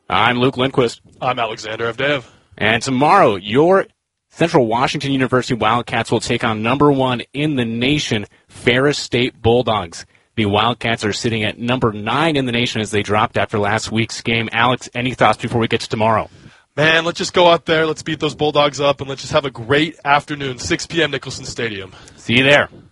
I'm Luke Lindquist. I'm Alexander Avdeyev. And tomorrow, your Central Washington University Wildcats will take on number 1 in the nation, Ferris State Bulldogs. The Wildcats are sitting at number 9 in the nation as they dropped after last week's game. Alex, any thoughts before we get to tomorrow? Man, let's just go out there, let's beat those Bulldogs up, and let's just have a great afternoon, 6 p.m. Nicholson Stadium. See you there.